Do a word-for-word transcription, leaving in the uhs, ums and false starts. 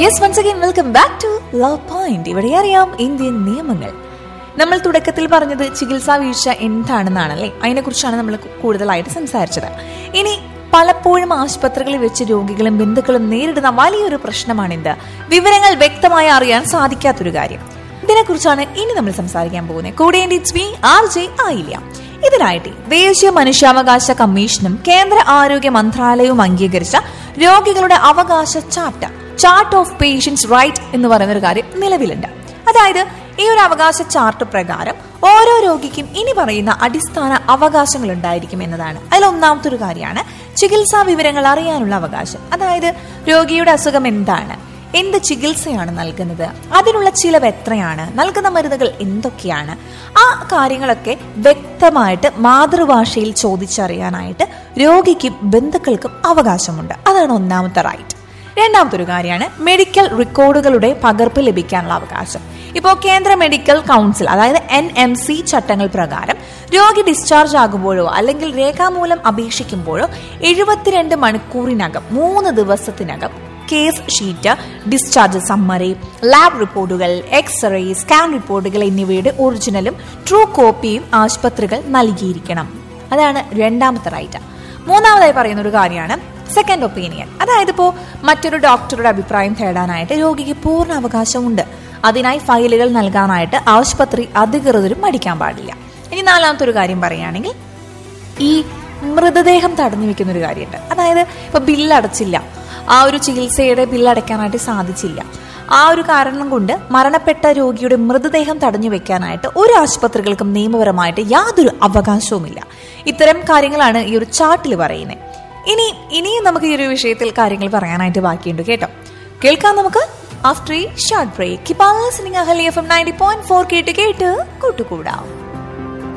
Yes, once again welcome back to love point. ഇവിടെ അറിയാം Indian നിയമങ്ങൾ. നമ്മൾ തുടക്കത്തിൽ പറഞ്ഞത് ചികിത്സാ വീഴ്ച എന്താണെന്നാണല്ലേ, അതിനെക്കുറിച്ചാണ് നമ്മൾ കൂടുതലായിട്ട് സംസാരിച്ചത്. ഇനി പലപ്പോഴും ആശുപത്രികളിൽ വെച്ച് രോഗികളും ബന്ധുക്കളും നേരിടുന്ന വലിയൊരു പ്രശ്നമാണിത്, വിവരങ്ങൾ വ്യക്തമായി അറിയാൻ സാധിക്കാത്തൊരു കാര്യം. ഇതിനെക്കുറിച്ചാണ് ഇനി നമ്മൾ സംസാരിക്കാൻ പോകുന്നത്. കൂടെ ഇറ്റ്സ് മീ ആർ ജെ ആയില്ല. ഇതിനായിട്ട് ദേശീയ മനുഷ്യാവകാശ കമ്മീഷനും കേന്ദ്ര ആരോഗ്യ മന്ത്രാലയവും അംഗീകരിച്ച രോഗികളുടെ അവകാശ chart chart of patients right എന്ന് പറയുന്ന ഒരു കാര്യം നിലവിലുണ്ട്. അതായത് ഈ ഒരു അവകാശ ചാർട്ട് പ്രകാരം ഓരോ രോഗിക്കും ഇനി പറയുന്ന അടിസ്ഥാന അവകാശങ്ങൾ ഉണ്ടായിരിക്കും എന്നതാണ്. അതിൽ ഒന്നാമത്തെ ഒരു കാര്യമാണ് ചികിത്സാ വിവരങ്ങൾ അറിയാനുള്ള അവകാശം. അതായത് രോഗിയുടെ അസുഖം എന്താണ്, എന്ത് ചികിത്സയാണ് നൽകുന്നത്, അതിനുള്ള ചിലവ് എത്രയാണ്, നൽകുന്ന മരുന്നുകൾ എന്തൊക്കെയാണ്, ആ കാര്യങ്ങളൊക്കെ വ്യക്തമായിട്ട് മാതൃഭാഷയിൽ ചോദിച്ചറിയാനായിട്ട് രോഗിക്കും ബന്ധുക്കൾക്കും അവകാശമുണ്ട്. അതാണ് ഒന്നാമത്തെ റൈറ്റ്. രണ്ടാമത്തെ ഒരു കാര്യമാണ് മെഡിക്കൽ റെക്കോർഡുകളുടെ പകർപ്പ് ലഭിക്കാനുള്ള അവകാശം. ഇപ്പോൾ കേന്ദ്ര മെഡിക്കൽ കൗൺസിൽ അതായത് എൻ എം സി ചട്ടങ്ങൾ പ്രകാരം രോഗി ഡിസ്ചാർജ് ആകുമ്പോഴോ അല്ലെങ്കിൽ രേഖാമൂലം അപേക്ഷിക്കുമ്പോഴോ എഴുപത്തിരണ്ട് മണിക്കൂറിനകം മൂന്ന് ദിവസത്തിനകം case sheet, discharge summary, lab റിപ്പോർട്ടുകൾ, എക്സ്റേ, സ്കാൻ റിപ്പോർട്ടുകൾ എന്നിവയുടെ ഒറിജിനലും ട്രൂ കോപ്പിയും ആശുപത്രികൾ നൽകിയിരിക്കണം. അതാണ് രണ്ടാമത്തെ റൈറ്റ്. മൂന്നാമതായി പറയുന്ന ഒരു കാര്യമാണ് സെക്കൻഡ് ഒപ്പീനിയൻ. അതായത് ഇപ്പോൾ മറ്റൊരു ഡോക്ടറുടെ അഭിപ്രായം തേടാനായിട്ട് രോഗിക്ക് പൂർണ്ണ അവകാശമുണ്ട്. അതിനായി ഫയലുകൾ നൽകാനായിട്ട് ആശുപത്രി അധികൃതരും മടിക്കാൻ പാടില്ല. ഇനി നാലാമത്തെ ഒരു കാര്യം പറയുകയാണെങ്കിൽ ഈ മൃതദേഹം തടഞ്ഞു വെക്കുന്ന ഒരു കാര്യമുണ്ട്. അതായത് ഇപ്പൊ ബില്ലടച്ചില്ല, ആ ഒരു ചികിത്സയുടെ ബില്ലടയ്ക്കാനായിട്ട് സാധിച്ചില്ല, ആ ഒരു കാരണം കൊണ്ട് മരണപ്പെട്ട രോഗിയുടെ മൃതദേഹം തടഞ്ഞു വെക്കാനായിട്ട് ഒരു ആശുപത്രികൾക്കും നിയമപരമായിട്ട് യാതൊരു അവകാശവുമില്ല. ഇത്തരം കാര്യങ്ങളാണ് ഈ ഒരു ചാർട്ടിൽ പറയുന്നത്. ഇനി ഇനിയും നമുക്ക് ഈ ഒരു വിഷയത്തിൽ കാര്യങ്ങൾ പറയാനായിട്ട് ബാക്കിയുണ്ട് കേട്ടോ. കേൾക്കാം നമുക്ക് after A short break. Keep on listening Ahalya F M ninety point four കേട്ട് കേട്ട് കൂട്ടുകൂടാം.